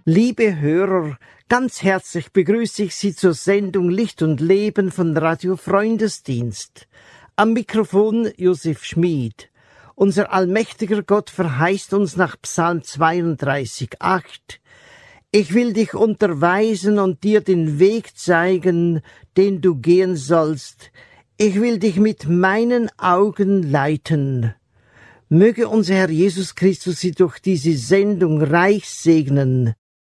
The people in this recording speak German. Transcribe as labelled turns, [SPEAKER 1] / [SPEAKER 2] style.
[SPEAKER 1] Liebe Hörer, ganz herzlich begrüße ich Sie zur Sendung Licht und Leben von Radio Freundesdienst. Am Mikrofon Josef Schmid. Unser allmächtiger Gott verheißt uns nach Psalm 32,8: Ich will dich unterweisen und dir den Weg zeigen, den du gehen sollst. Ich will dich mit meinen Augen leiten. Möge unser Herr Jesus Christus Sie durch diese Sendung reich segnen.